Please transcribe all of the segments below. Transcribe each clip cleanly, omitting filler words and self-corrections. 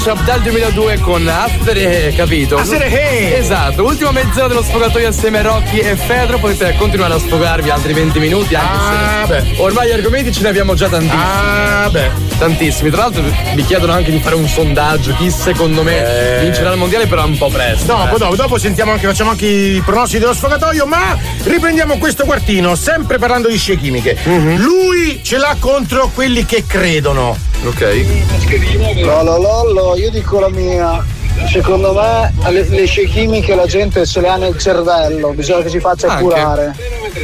Dal 2002 con After, capito? Esatto, ultima mezz'ora dello sfogatoio assieme a Rocky e Fedro. Potete continuare a sfogarvi altri 20 minuti, anche se ormai gli argomenti ce ne abbiamo già tantissimi. Tantissimi. Tra l'altro mi chiedono anche di fare un sondaggio. Chi secondo me vincerà il mondiale, però è un po' presto. Dopo sentiamo anche, facciamo anche i pronostici dello sfogatoio, ma riprendiamo questo quartino, sempre parlando di scie chimiche. Lui ce l'ha contro quelli che credono. Ok. Lollo, io dico la mia. Secondo me le scie chimiche la gente se le ha nel cervello, bisogna che si faccia curare.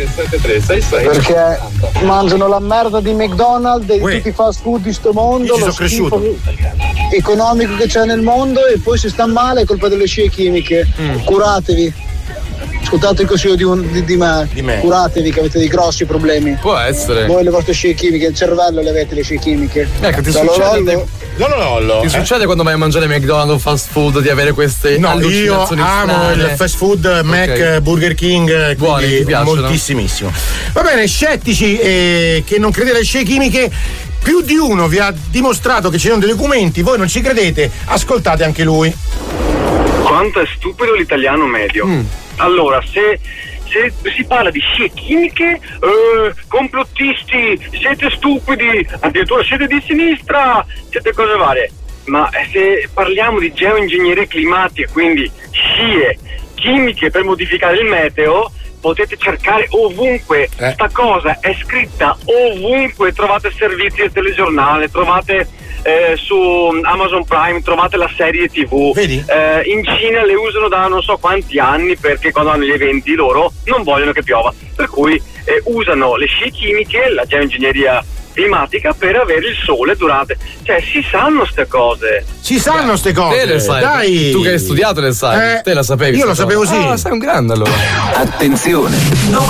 Perché mangiano la merda di McDonald's, di tutti i fast food di sto mondo, lo schifo economico che c'è nel mondo, e poi se sta male è colpa delle scie chimiche. Curatevi. Ascoltate il consiglio di me. Curatevi che avete dei grossi problemi. Può essere. Voi le vostre scie chimiche, il cervello le avete le scie chimiche. Ecco, ti succede. Ti succede quando vai a mangiare McDonald's o fast food di avere queste allucinazioni? Io amo strane? il fast food, Mac, Burger King, buoni, ti piacciono? Moltissimissimo. Va bene, scettici che non credete alle scie chimiche, più di uno vi ha dimostrato che ci sono dei documenti, voi non ci credete, ascoltate anche lui. Quanto è stupido l'italiano medio. Allora, se si parla di scie chimiche, complottisti, siete stupidi, addirittura siete di sinistra, siete cose varie. Ma se parliamo di geoingegneria climatica, quindi scie chimiche per modificare il meteo, potete cercare ovunque. Sta cosa è scritta ovunque, trovate servizi del telegiornale, trovate su Amazon Prime, trovate la serie TV. Vedi? In Cina le usano da non so quanti anni, perché quando hanno gli eventi loro non vogliono che piova, per cui usano le scie chimiche, la geoingegneria climatica, per avere il sole durante. Cioè, si sanno ste cose. Te le sai. Dai. Tu che hai studiato le sai. Te la sapevi? Io lo sapevo, sì. Sei un grande allora. Attenzione.